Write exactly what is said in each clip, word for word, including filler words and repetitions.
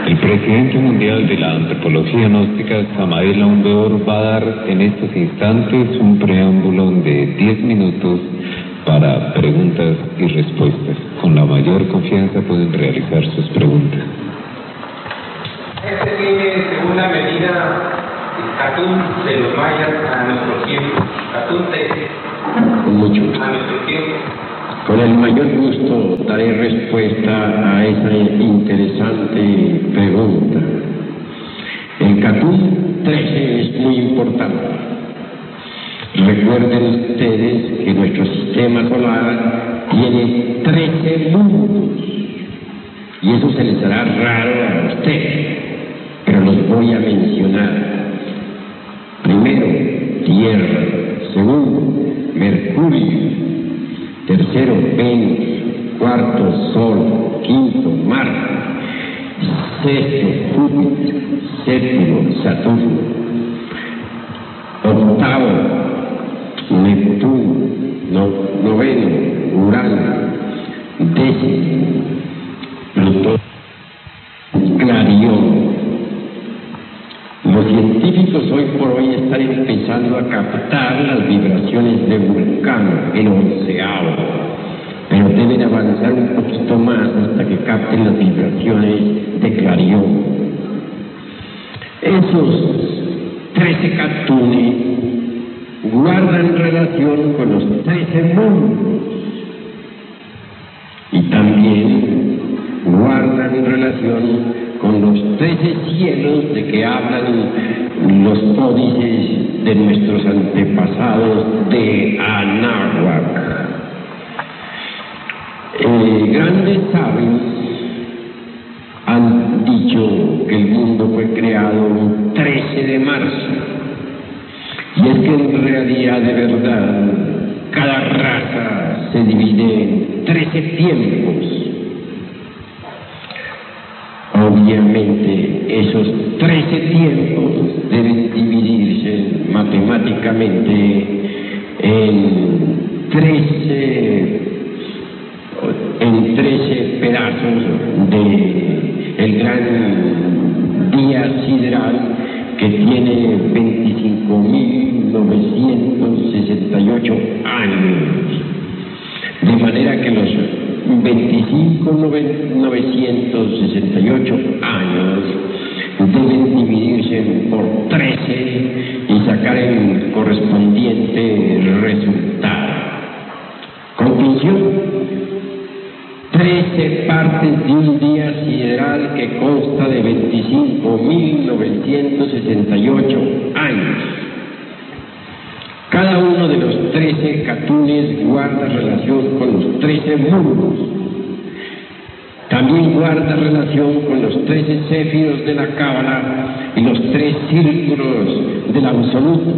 El presidente mundial de la antropología gnóstica, Samael Aumbeor, va a dar en estos instantes un preámbulo de diez minutos para preguntas y respuestas. Con la mayor confianza pueden realizar sus preguntas. Este tiene, según la medida Catún de los mayas a nuestro tiempo. Catún T. Con mucho. A nuestro tiempo. Con el mayor gusto daré respuesta a esa interesante pregunta. El Catún trece es muy importante. Recuerden ustedes que nuestro sistema solar tiene trece mundos. Y eso se les hará raro a ustedes, pero los voy a mencionar. Primero, Tierra. Segundo, Mercurio. Tercero, Venus. Cuarto, Sol. Quinto, Marte. Sexto, Júpiter. Séptimo, Saturno. Octavo, Neptuno. No, noveno, Urano. Décimo, Plutón. Clarión. Los científicos hoy por hoy están empezando a captar las vibraciones de Vulcano, el onceavo, pero deben avanzar un poquito más hasta que capten las vibraciones de Clarión. Esos trece Catunes guardan relación con los trece mundos y también guardan relación con los trece cielos de que hablan los códices de nuestros antepasados de Anáhuac. Eh, grandes sabios han dicho que el mundo fue creado el trece de marzo, y es que en realidad, de verdad, cada raza se divide en trece tiempos. Obviamente, esos trece tiempos deben dividirse matemáticamente en trece, en trece pedazos de el gran día sideral que tiene veinticinco mil novecientos sesenta y ocho años. De manera que los veinticinco mil novecientos sesenta y ocho años deben dividirse por trece y sacar el correspondiente resultado. Conclusión: trece partes de un día sideral que consta de veinticinco mil novecientos sesenta y ocho años. Cada uno de los trece Catunes guarda relación con los trece mundos. También guarda relación con los trece céfiros de la Cábala y los tres círculos del absoluto.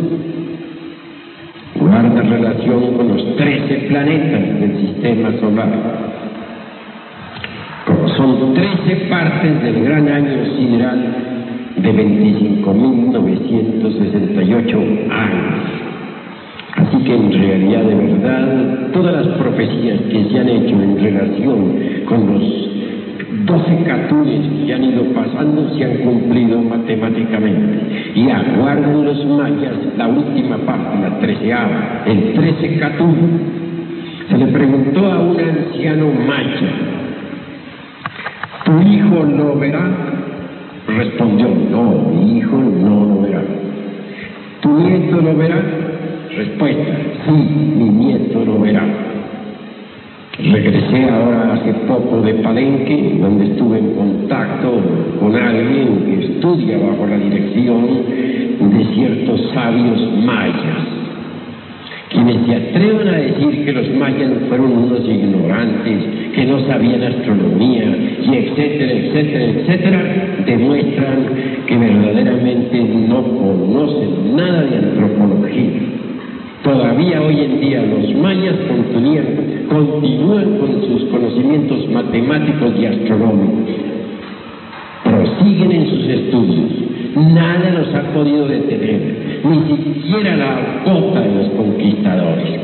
Guarda relación con los trece planetas del sistema solar. Son trece partes del gran año sideral de veinticinco mil novecientos sesenta y ocho años. Así que en realidad, de verdad, todas las profecías que se han hecho en relación con los doce Catunes que han ido pasando se han cumplido matemáticamente. Y aguardan los mayas la última parte, la treceava, el trece Catún. Se le preguntó a un anciano maya: ¿tu hijo lo verá? Respondió: no, mi hijo no lo verá. ¿Tu nieto lo verá? Respuesta: sí, mi nieto lo verá. Regresé ahora hace poco de Palenque, donde estuve en contacto con alguien que estudia bajo la dirección de ciertos sabios mayas, quienes se atreven a decir que los mayas fueron unos ignorantes, que no sabían astronomía, y etcétera, etcétera, etcétera, demuestran que verdaderamente no conocen nada de antropología. Todavía hoy en día los mayas continúan, continúan con sus conocimientos matemáticos y astronómicos. Prosiguen en sus estudios. Nada los ha podido detener, ni siquiera la bota de los conquistadores.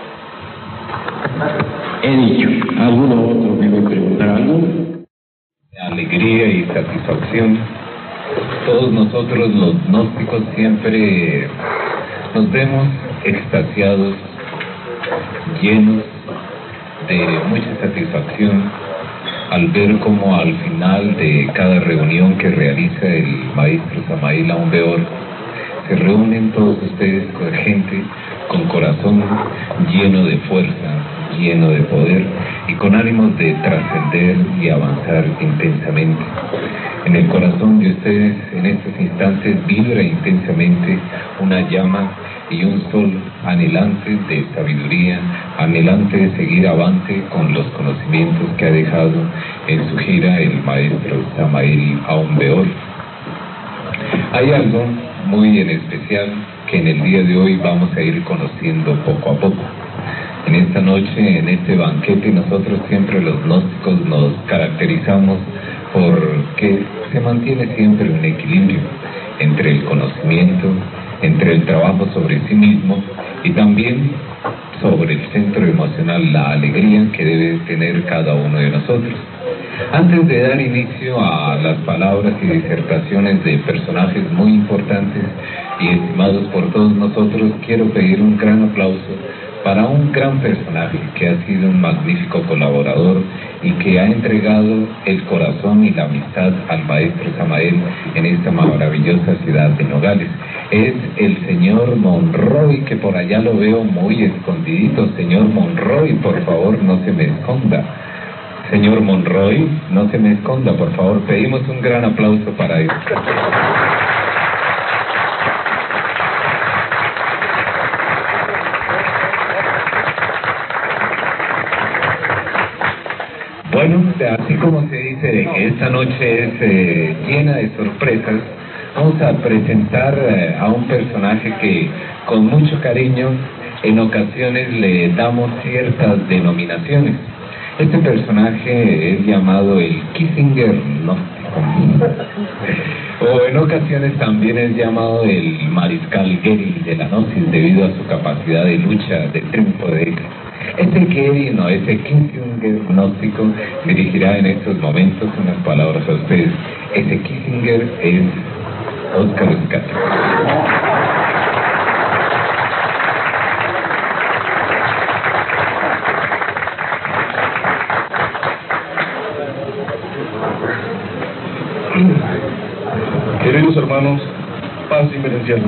He dicho. ¿Alguno otro que me preguntara algo? alegría y satisfacción. Todos nosotros los gnósticos siempre nos vemos extasiados, llenos de mucha satisfacción al ver cómo al final de cada reunión que realiza el maestro Samael Aún Weor, se reúnen todos ustedes con gente con corazón lleno de fuerza, lleno de poder y con ánimos de trascender y avanzar intensamente. En el corazón de ustedes en estos instantes vibra intensamente una llama y un sol anhelante de sabiduría, anhelante de seguir avante con los conocimientos que ha dejado en su gira el maestro Samael Aún Weor. Hay algo muy en especial que en el día de hoy vamos a ir conociendo poco a poco. En esta noche, en este banquete, nosotros siempre los gnósticos nos caracterizamos porque se mantiene siempre un equilibrio entre el conocimiento, entre el trabajo sobre sí mismo y también sobre el centro emocional, la alegría que debe tener cada uno de nosotros. Antes de dar inicio a las palabras y disertaciones de personajes muy importantes y estimados por todos nosotros, quiero pedir un gran aplauso para un gran personaje que ha sido un magnífico colaborador y que ha entregado el corazón y la amistad al maestro Samael en esta maravillosa ciudad de Nogales. Es el señor Monroy, que por allá lo veo muy escondidito. Señor Monroy, por favor, no se me esconda. Señor Monroy, no se me esconda, por favor. Pedimos un gran aplauso para él. Bueno, así como se dice de que esta noche es eh, llena de sorpresas, vamos a presentar eh, a un personaje que con mucho cariño en ocasiones le damos ciertas denominaciones. Este personaje es llamado el Kissinger gnóstico, o en ocasiones también es llamado el Mariscal Geri de la Gnosis debido a su capacidad de lucha, de triunfo de él. Este Geri, no, ese Kissinger gnóstico dirigirá en estos momentos unas palabras a ustedes. Ese Kissinger es Óscar Escate. Queridos hermanos, paz inmerencial.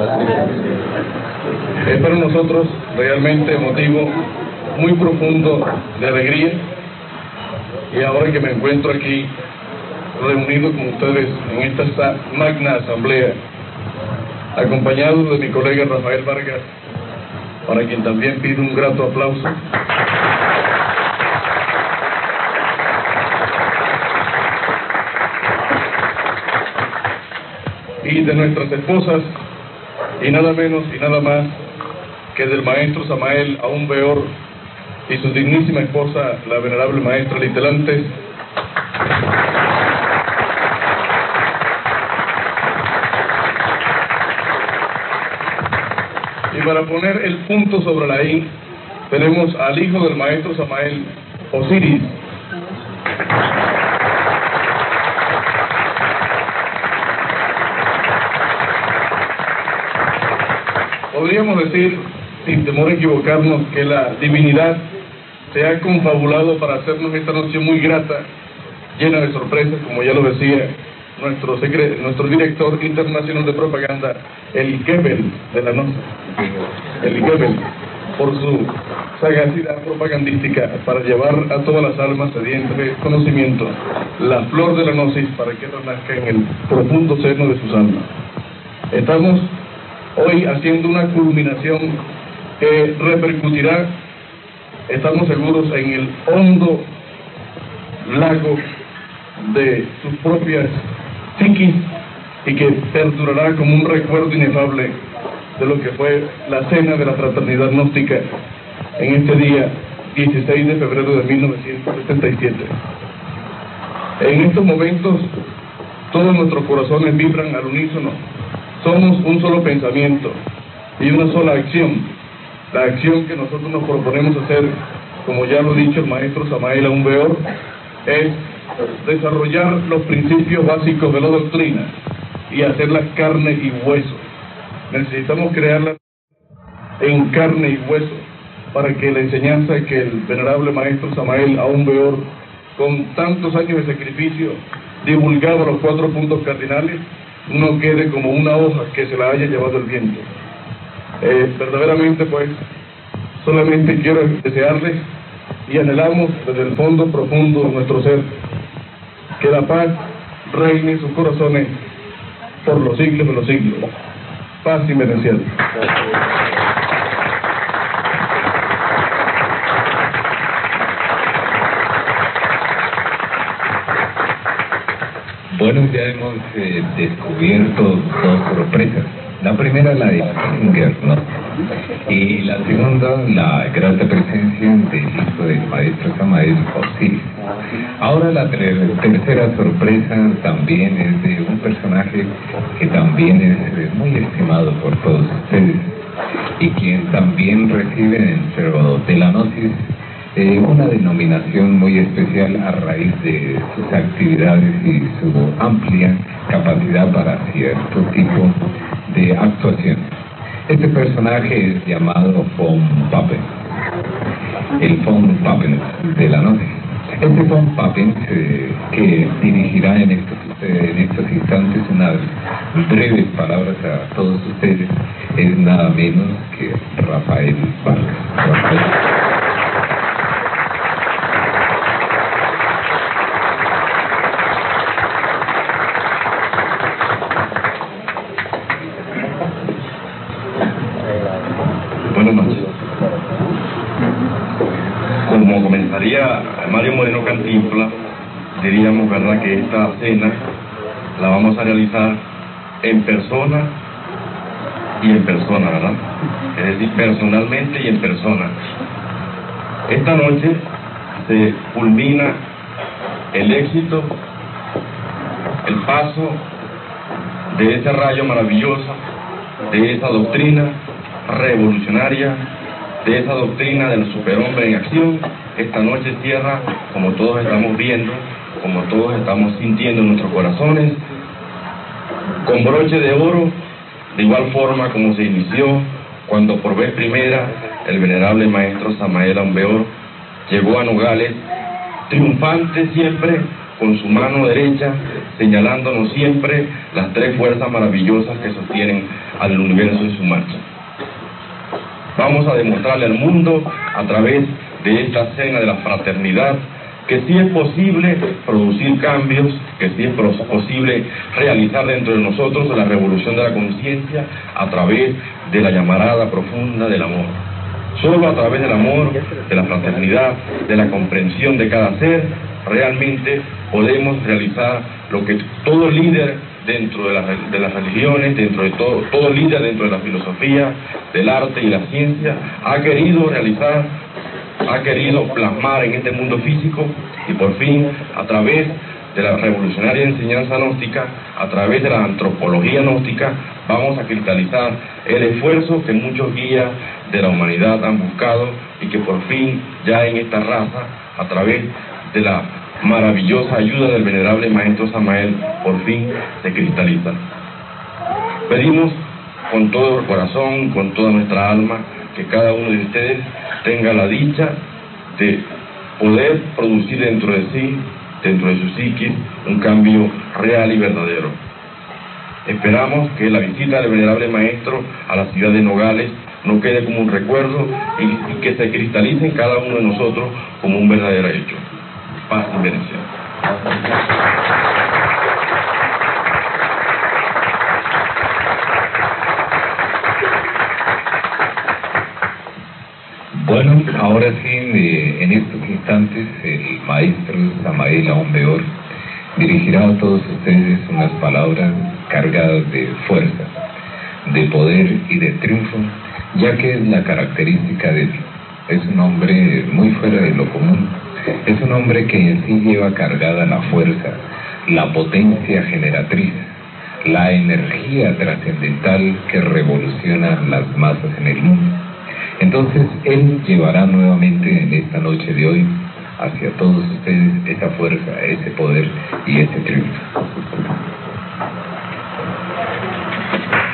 Es para nosotros realmente motivo muy profundo de alegría, y ahora que me encuentro aquí reunido con ustedes en esta magna asamblea, acompañado de mi colega Rafael Vargas, para quien también pido un grato aplauso, y de nuestras esposas, y nada menos y nada más que del maestro Samael Aún Weor y su dignísima esposa, la venerable maestra Litelantes. Y para poner el punto sobre la I, tenemos al hijo del maestro Samael, Osiris. Podríamos decir, sin temor a equivocarnos, que la divinidad se ha confabulado para hacernos esta noche muy grata, llena de sorpresas, como ya lo decía nuestro, secre nuestro director internacional de propaganda, el Goebbels de la Gnosis, el Goebbels, por su sagacidad propagandística para llevar a todas las almas sedientas de conocimiento la flor de la Gnosis para que renazca en el profundo seno de sus almas. Estamos hoy haciendo una culminación que repercutirá, estamos seguros, en el hondo lago de sus propias psiquis y que perdurará como un recuerdo inefable de lo que fue la cena de la fraternidad gnóstica en este día dieciséis de febrero de mil novecientos setenta y siete. En estos momentos todos nuestros corazones vibran al unísono. Somos un solo pensamiento y una sola acción. La acción que nosotros nos proponemos hacer, como ya lo ha dicho el maestro Samael Aún Weor, es desarrollar los principios básicos de la doctrina y hacerla carne y hueso. Necesitamos crearla en carne y hueso para que la enseñanza que el venerable maestro Samael Aún Weor, con tantos años de sacrificio, divulgaba los cuatro puntos cardinales, no quede como una hoja que se la haya llevado el viento. Eh, verdaderamente, pues, solamente quiero desearles y anhelamos desde el fondo profundo de nuestro ser que la paz reine en sus corazones por los siglos de los siglos. Paz inmerencial. Bueno, ya hemos eh, descubierto dos sorpresas. La primera, la de Singer, ¿no? Y la segunda, la grata presencia del hijo del maestro Samael, Osiris. Ahora la ter- tercera sorpresa también es de un personaje que también es eh, muy estimado por todos ustedes y quien también recibe dentro de la Gnosis Eh, una denominación muy especial a raíz de sus actividades y su amplia capacidad para cierto tipo de actuación. Este personaje es llamado Von Papen, el Von Papen de la noche. Este Von Papen eh, que dirigirá en estos, eh, en estos instantes unas breves palabras a todos ustedes es nada menos que Rafael Vargas. Rafael. Buenas noches. Como comenzaría Mario Moreno Cantinflas, diríamos, ¿verdad?, que esta cena la vamos a realizar en persona y en persona, ¿verdad? Es decir, personalmente y en persona. Esta noche se culmina el éxito, el paso de ese rayo maravilloso, de esa doctrina revolucionaria, de esa doctrina del superhombre en acción. Esta noche cierra, como todos estamos viendo, como todos estamos sintiendo en nuestros corazones, con broche de oro, de igual forma como se inició cuando por vez primera el venerable maestro Samael Aún Weor llegó a Nogales, triunfante siempre, con su mano derecha, señalándonos siempre las tres fuerzas maravillosas que sostienen al universo en su marcha. Vamos a demostrarle al mundo, a través de esta cena de la fraternidad, que sí es posible producir cambios, que sí es posible realizar dentro de nosotros la revolución de la conciencia a través de la llamarada profunda del amor. Solo a través del amor, de la fraternidad, de la comprensión de cada ser, realmente podemos realizar lo que todo líder dentro de, la, de las religiones, dentro de todo, todo líder dentro de la filosofía, del arte y la ciencia, ha querido realizar, ha querido plasmar en este mundo físico, y por fin, a través de la revolucionaria enseñanza gnóstica, a través de la antropología gnóstica, vamos a cristalizar el esfuerzo que muchos guías de la humanidad han buscado y que por fin ya en esta raza, a través de la maravillosa ayuda del venerable maestro Samael, por fin se cristaliza. Pedimos con todo el corazón, con toda nuestra alma, que cada uno de ustedes tenga la dicha de poder producir dentro de sí, dentro de su psiquis, un cambio real y verdadero. Esperamos que la visita del venerable maestro a la ciudad de Nogales no quede como un recuerdo y, y que se cristalice en cada uno de nosotros como un verdadero hecho. Paz y bendición. Bueno, ahora sí, eh, en estos instantes, el maestro Samael Aún Weor dirigirá a todos ustedes unas palabras cargadas de fuerza, de poder y de triunfo, ya que es la característica de él. Es un hombre muy fuera de lo común. Es un hombre que en sí lleva cargada la fuerza, la potencia generatriz, la energía trascendental que revoluciona las masas en el mundo. Entonces, él llevará nuevamente en esta noche de hoy hacia todos ustedes esa fuerza, ese poder y ese triunfo.